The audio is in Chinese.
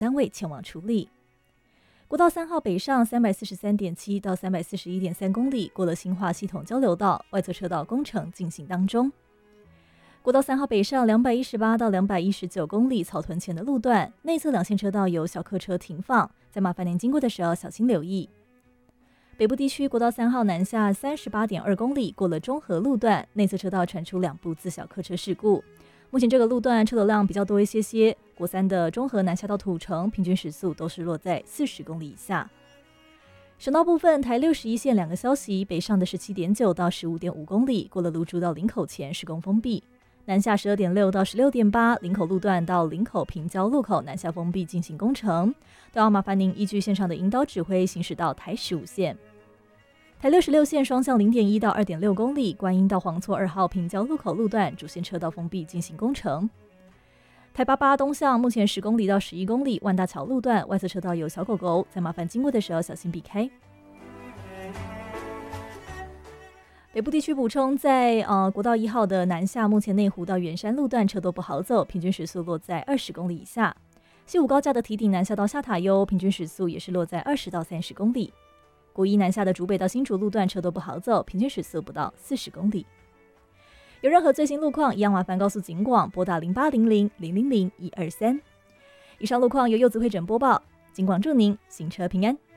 单位前往处理。国道3号北上 343.7 到 341.3 公里，过了新化系统交流道，外侧车道工程进行当中。国道3号北上218到219公里，草屯前的路段，内侧两线车道有小客车停放，在麻烦您经过的时候小心留意。北部地区国道3号南下 38.2 公里，过了中和路段，内侧车道传出2部自小客车事故。目前这个路段车流量比较多一些，国3的中和南下到土城，平均时速都是落在40公里以下。省道部分，台61线2个消息，北上的 17.9 到 15.5 公里，过了芦竹到林口前施工封闭。南下 12.6 到 16.8 林口路段到林口平交路口南下封闭进行工程，都要麻烦您依据线上的引导指挥行驶到台15线。台66线双向 0.1 到 2.6 公里，观音到黄厝2号平交路口路段主线车道封闭进行工程。台88东向目前10公里到11公里，万大桥路段外侧车道有小狗狗，在麻烦经过的时候小心避开。北部地区补充，在国道1号的南下，目前内湖到圆山路段车都不好走，平均时速落在20公里以下。西武高架的堤顶南下到下塔悠，平均时速也是落在20到30公里。国一南下的竹北到新竹路段车都不好走，平均时速不到40公里。有任何最新路况，一样麻烦告诉警广，拨打0800-000-123。以上路况由柚子会诊播报，警广祝您行车平安。